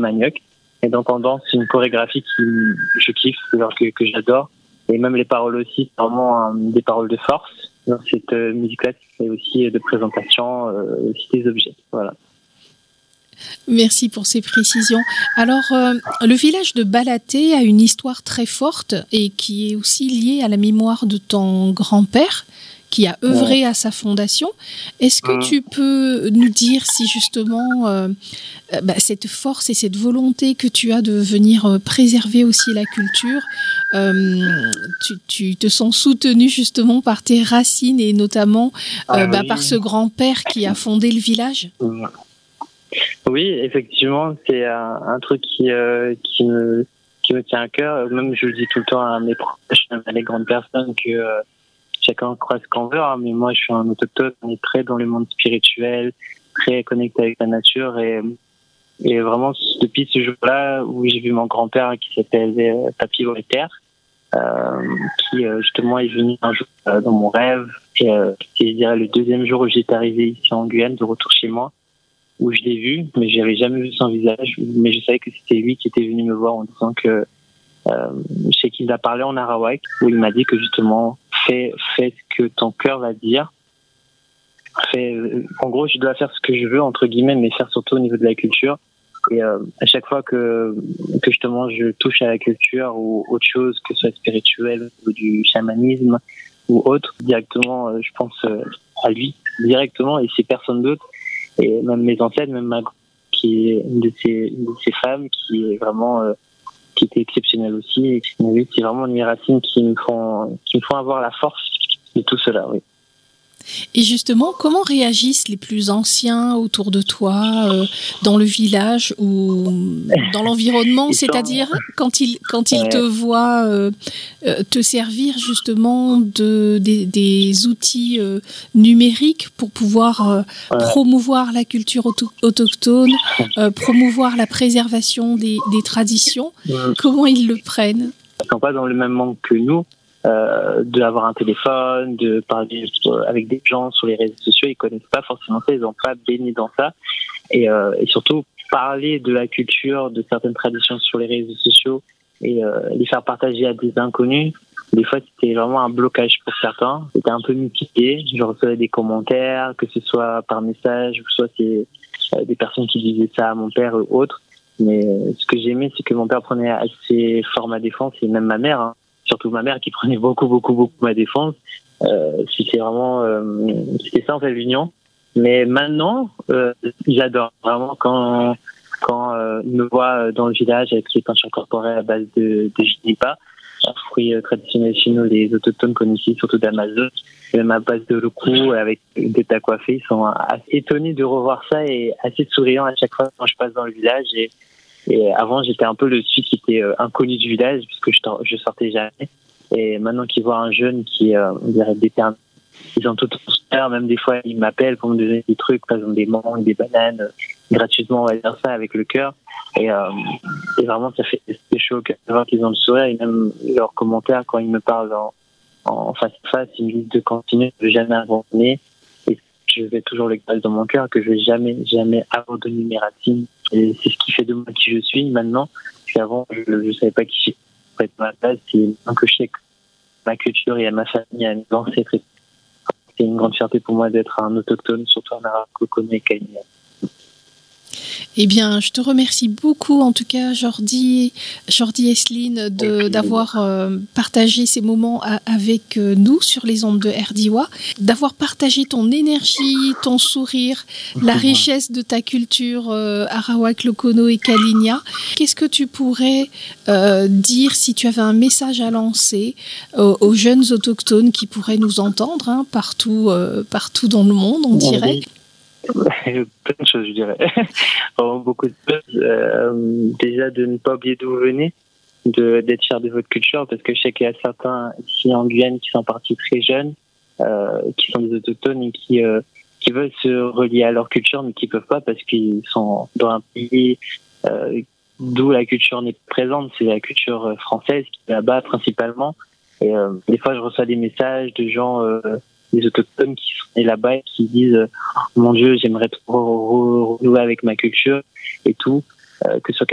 manioc. Et d'entendant, c'est une chorégraphie je kiffe, que j'adore. Et même les paroles aussi, c'est vraiment des paroles de force dans cette musique-là, et aussi de présentation, aussi des objets. Voilà. Merci pour ces précisions. Alors, le village de Balaté a une histoire très forte et qui est aussi liée à la mémoire de ton grand-père qui a œuvré à sa fondation. Est-ce que tu peux nous dire si justement cette force et cette volonté que tu as de venir préserver aussi la culture, tu te sens soutenu justement par tes racines et notamment par ce grand-père qui a fondé le village? Oui, effectivement, c'est un truc qui me tient à cœur. Même je le dis tout le temps à mes proches, à les grandes personnes, que chacun croit ce qu'on veut, hein, mais moi je suis un autochtone, on est très dans le monde spirituel, très connecté avec la nature, et vraiment depuis ce jour-là où j'ai vu mon grand-père qui s'appelait Papy Voltaire, qui justement est venu un jour dans mon rêve, et c'est, je dirais, le deuxième jour où j'étais arrivé ici en Guyane, de retour chez moi, où je l'ai vu, mais j'avais jamais vu son visage, mais je savais que c'était lui qui était venu me voir en disant que je sais qu'il a parlé en arawak, où il m'a dit que justement fais ce que ton cœur va dire. En gros, je dois faire ce que je veux entre guillemets, mais faire surtout au niveau de la culture. Et à chaque fois que justement je touche à la culture ou autre chose, que ce soit spirituel ou du chamanisme ou autre, directement je pense à lui directement, et c'est personne d'autre. Et même mes ancêtres, même ma qui est une de ces femmes qui est vraiment qui était exceptionnelle aussi. Et c'est vraiment mes racines qui me font avoir la force de tout cela. Oui. Et justement, comment réagissent les plus anciens autour de toi, dans le village ou dans l'environnement, c'est-à-dire quand ils te voient te servir justement des outils numériques pour pouvoir promouvoir la culture autochtone, promouvoir la préservation des traditions, comment ils le prennent? Ils ne sont pas dans le même monde que nous. D'avoir un téléphone, de parler avec des gens sur les réseaux sociaux, ils connaissent pas forcément ça, ils n'ont pas baigné dans ça, et surtout parler de la culture, de certaines traditions sur les réseaux sociaux et les faire partager à des inconnus. Des fois, c'était vraiment un blocage pour certains. C'était un peu mitigé. Je recevais des commentaires, que ce soit par message, ou soit c'est des personnes qui disaient ça à mon père ou autres. Mais ce que j'aimais, c'est que mon père prenait assez fort ma défense, et même ma mère, hein. Surtout ma mère qui prenait beaucoup ma défense. C'était vraiment, c'était ça en fait l'union. Mais maintenant, j'adore vraiment quand ils me voient dans le village avec les peintures corporelles à base de junipa, un fruit traditionnel chez nous, les autochtones connaissent ici, surtout d'Amazon, même à base de loukou avec des tas coiffés. Ils sont assez étonnés de revoir ça et assez souriants à chaque fois quand je passe dans le village. Et avant, j'étais un peu le celui qui était inconnu du village, puisque je sortais jamais. Et maintenant qu'ils voient un jeune qui, on dirait, déterminé, ils ont tout faire. Même des fois, ils m'appellent pour me donner des trucs, par exemple des mangues, des bananes, gratuitement, on va dire ça, avec le cœur. Et vraiment, ça fait chaud au cœur de voir qu'ils ont le sourire. Et même leurs commentaires, quand ils me parlent en face à face, ils me disent de continuer, de jamais abandonner. Et je vais toujours le garder dans mon cœur, que je vais jamais abandonner mes racines. Et c'est ce qui fait de moi qui je suis maintenant. Parce qu'avant, je savais pas qui j'étais pour être à ma place. Et maintenant que je sais que ma culture et à ma famille, à mes ancêtres, c'est une grande fierté pour moi d'être un autochtone, surtout un arabe reconnu et kalinia. Eh bien, je te remercie beaucoup, en tout cas, Jordi Esseline, d'avoir partagé ces moments avec nous sur les ondes de RDIWA, d'avoir partagé ton énergie, ton sourire, la richesse de ta culture arawak, lokono et kalinia. Qu'est-ce que tu pourrais dire si tu avais un message à lancer aux jeunes autochtones qui pourraient nous entendre partout dans le monde, on dirait? Plein de choses, je dirais. Vraiment beaucoup de choses. Déjà, de ne pas oublier d'où vous venez, d'être fier de votre culture, parce que je sais qu'il y a certains ici en Guyane qui sont partis très jeunes, qui sont des autochtones et qui veulent se relier à leur culture, mais qui peuvent pas parce qu'ils sont dans un pays d'où la culture n'est pas présente. C'est la culture française qui est là-bas principalement. Et des fois, je reçois des messages de gens... des autochtones qui sont là-bas et qui disent mon Dieu, j'aimerais trop renouer avec ma culture et tout, que ce soit